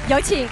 有请。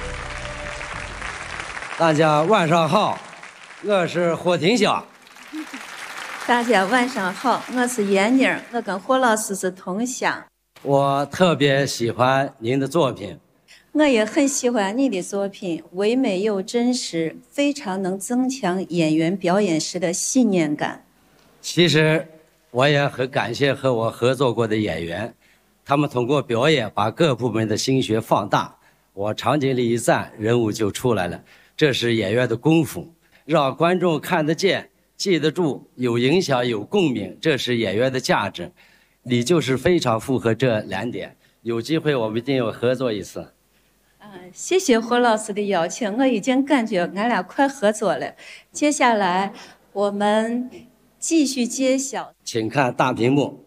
大家晚上好，我是霍廷祥。 大家晚上好，我是闫妮，我跟霍老师是同乡。 我特别喜欢您的作品。 我也很喜欢你的作品，唯美又真实，非常能增强演员表演时的信念感。 其实我也很感谢和我合作过的演员，他们通过表演把各部门的心血放大，我场景里一站，人物就出来了。这是演员的功夫，让观众看得见、记得住，有影响、有共鸣，这是演员的价值。你就是非常符合这2点，有机会我们一定要合作一次。 谢谢霍老师的邀请，我已经感觉俺俩快合作了。接下来我们继续揭晓， 请看大屏幕。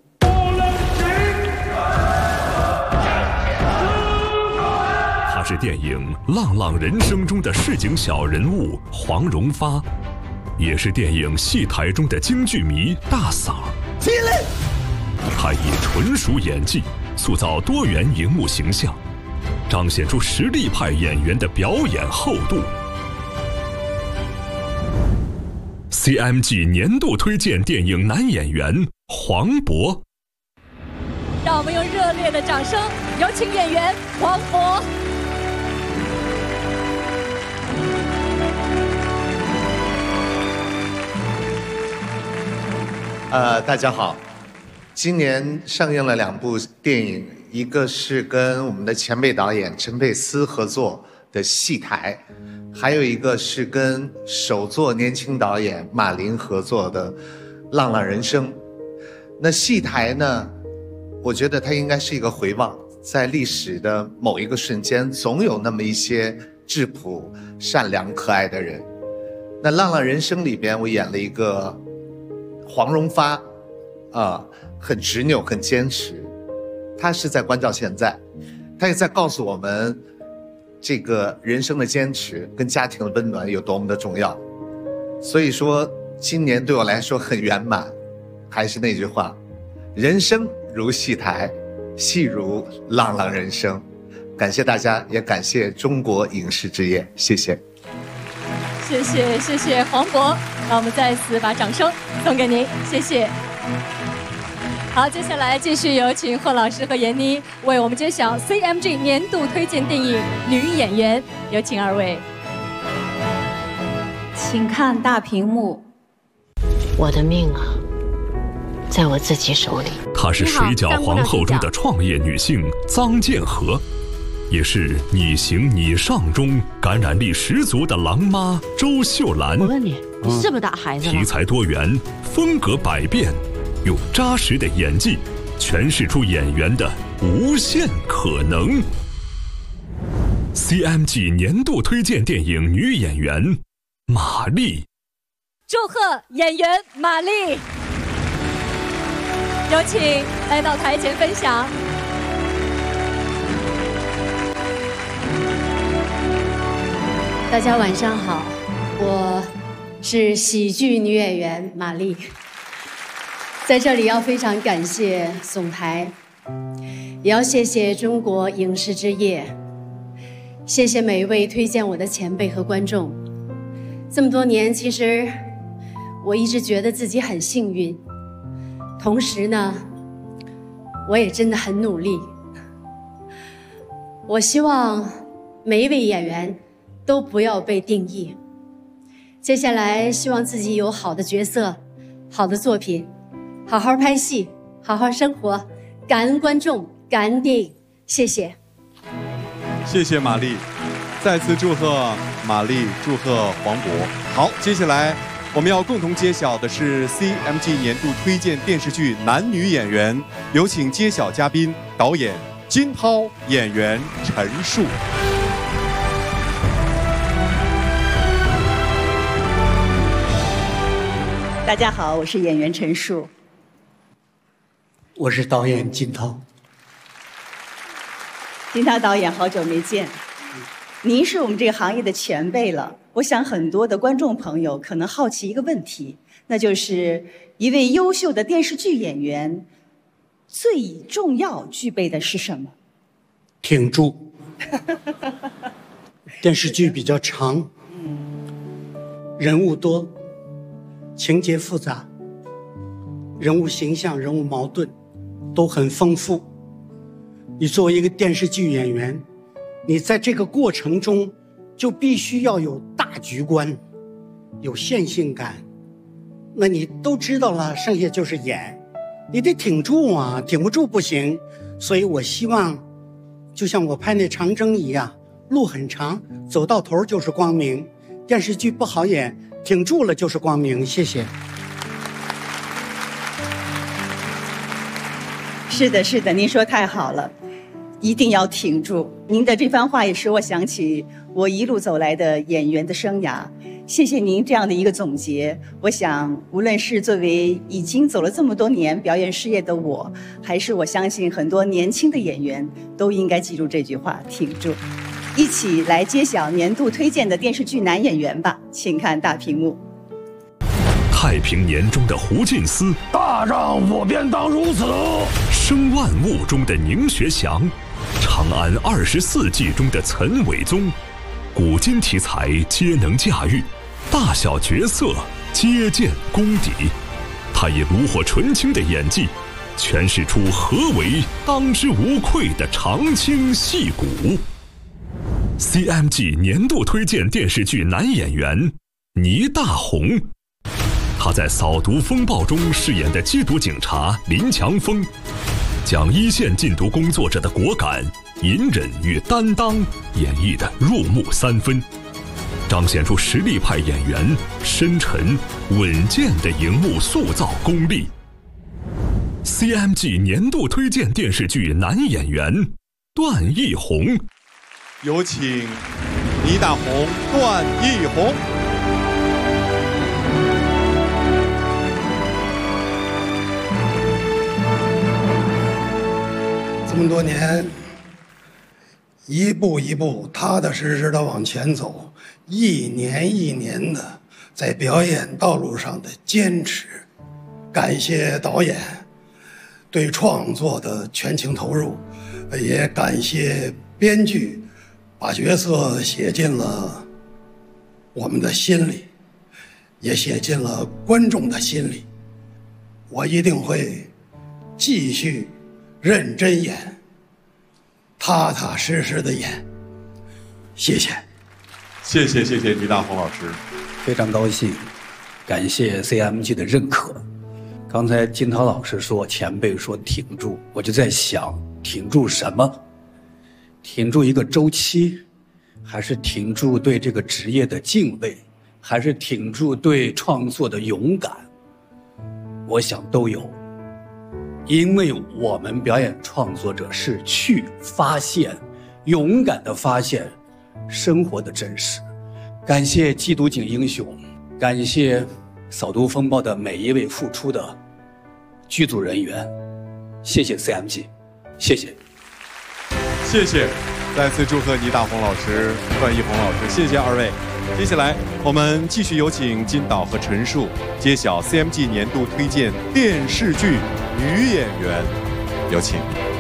他是电影《浪浪人生》中的市井小人物黄荣发，也是电影戏台中的京剧迷大嫂。起来！他以纯熟演技塑造多元荧幕形象，彰显出实力派演员的表演厚度。CMG 年度推荐电影男演员黄渤。 让我们用热烈的掌声，有请演员黄渤。 大家好，今年上映了2部电影，一个是跟我们的前辈导演陈佩斯合作的《戏台》，还有一个是跟首作年轻导演马琳合作的《浪浪人生》。那《戏台》呢，我觉得它应该是一个回望，在历史的某一个瞬间，总有那么一些质朴、善良、可爱的人。那《浪浪人生》里边，我演了一个黄荣发，很执拗，很坚持。他是在关照现在，他也在告诉我们，这个人生的坚持跟家庭的温暖有多么的重要。所以说，今年对我来说很圆满。还是那句话，人生如戏台，戏如浪浪人生。感谢大家，也感谢中国影视之夜，谢谢。 谢谢黄渤，让我们再次把掌声送给您，谢谢。好，接下来继续有请霍老师和闫妮为我们揭晓 CMG 年度推荐电影女演员，有请2位。 请看大屏幕。 我的命啊，在我自己手里。 她是水饺皇后中的创业女性臧建和，也是你行你上中感染力十足的狼妈周秀兰。 我问你，你是不是打孩子了？ 题材多元，风格百变，用扎实的演技诠释出演员的无限可能。CMG 年度推荐电影女演员马丽。 祝贺演员马丽，有请来到台前分享。 大家晚上好，我是喜剧女演员马丽。在这里要非常感谢总台，也要谢谢中国影视之夜，谢谢每一位推荐我的前辈和观众。这么多年，其实我一直觉得自己很幸运，同时呢，我也真的很努力。我希望每一位演员都不要被定义，接下来希望自己有好的角色，好的作品，好好拍戏，好好生活，感恩观众，感恩电影，谢谢。 谢谢马丽，再次祝贺马丽，祝贺黄渤。好，接下来我们要共同揭晓的是 CMG 年度推荐电视剧男女演员，有请揭晓嘉宾导演金涛，演员陈数。 大家好，我是演员陈数。 我是导演金涛。 金涛导演，好久没见。您是我们这个行业的前辈了，我想很多的观众朋友可能好奇一个问题，那就是一位优秀的电视剧演员最重要具备的是什么？ 挺住。 电视剧比较长，人物多，情节复杂，人物形象、人物矛盾都很丰富。你作为一个电视剧演员，你在这个过程中就必须要有大局观，有线性感。那你都知道了，剩下就是演，你得挺住啊，挺不住不行。所以我希望就像我拍那长征一样，路很长，走到头就是光明。电视剧不好演，挺住了就是光明。谢谢。 是的，是的，您说太好了，一定要挺住。您的这番话也使我想起我一路走来的演员的生涯。谢谢您这样的一个总结。我想，无论是作为已经走了这么多年表演事业的我，还是我相信很多年轻的演员，都应该记住这句话：挺住。一起来揭晓年度推荐的电视剧男演员吧，请看大屏幕。 太平年中的胡进思， 大丈夫便当如此。 生万物中的宁学祥，长安24计中的岑伟宗，古今题材皆能驾驭，大小角色皆见功底。他以炉火纯青的演技，诠释出何为当之无愧的长青戏骨。CMG 年度推荐电视剧男演员倪大红，他在《扫毒风暴》中饰演的缉毒警察林强峰，将一线禁毒工作者的果敢、隐忍与担当演绎得入木三分，彰显出实力派演员深沉稳健的荧幕塑造功力。CMG 年度推荐电视剧男演员段奕宏， 有请倪大红、段奕宏。 这么多年，一步一步踏踏实实的往前走，一年一年的在表演道路上的坚持。感谢导演对创作的全情投入，也感谢编剧把角色写进了我们的心里，也写进了观众的心里。我一定会继续认真演，踏踏实实的演。谢谢。 谢谢倪大红老师， 非常高兴，感谢 CMG 的认可。刚才金涛老师说前辈说挺住，我就在想挺住什么？挺住一个周期，还是挺住对这个职业的敬畏，还是挺住对创作的勇敢？我想都有。因为我们表演创作者是去发现，勇敢的发现生活的真实。感谢缉毒警英雄，感谢扫毒风暴的每一位付出的剧组人员，谢谢 CMG， 谢谢。 谢谢，再次祝贺倪大红老师、段奕宏老师，谢谢二位。接下来我们继续有请金导和陈数揭晓 CMG 年度推荐电视剧女演员，有请。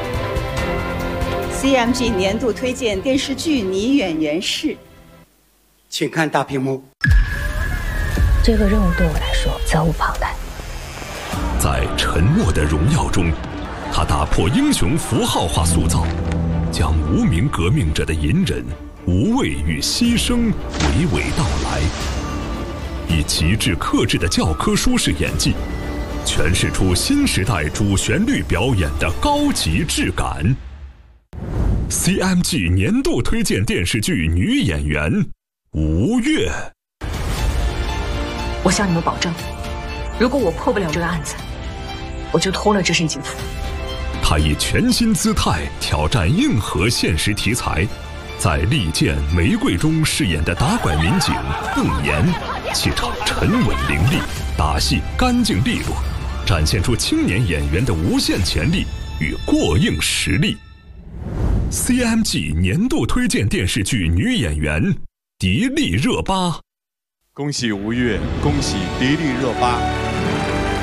CMG 年度推荐电视剧女演员是， 请看大屏幕。 这个任务对我来说责无旁贷。 在沉默的荣耀中，他打破英雄符号化塑造，将无名革命者的隐忍、无畏与牺牲娓娓道来，以极致克制的教科书式演技，诠释出新时代主旋律表演的高级质感。CMG 年度推荐电视剧女演员吴越。 我向你们保证，如果我破不了这个案子，我就脱了这身警服。 她以全新姿态挑战硬核现实题材，在《利剑》《玫瑰》中饰演的打拐民警邓岩，气场沉稳凌厉，打戏干净利落，展现出青年演员的无限潜力与过硬实力。CMG 年度推荐电视剧女演员迪丽热巴。 恭喜吴越，恭喜迪丽热巴。